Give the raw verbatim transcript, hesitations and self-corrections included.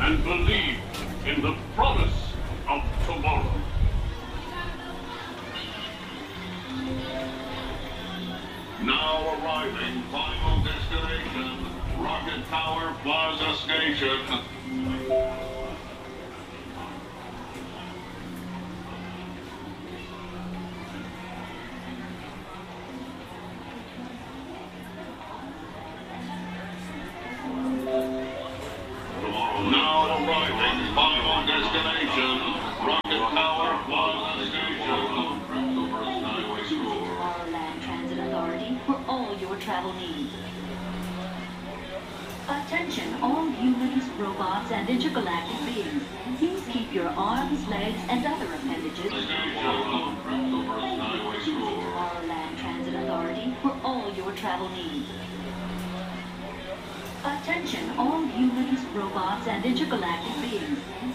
and believe in the promise of tomorrow. Now arriving, final destination, Rocket Tower Plaza Station. Now arriving, final destination, Rocket Tower Plaza Station. Tomorrowland Transit Authority for all your travel needs. Attention, all humans, robots, and intergalactic beings. Please keep your arms, legs, and other appendages. Tomorrowland Transit Authority for all your travel needs. Attention, all humans, robots, and intergalactic beings.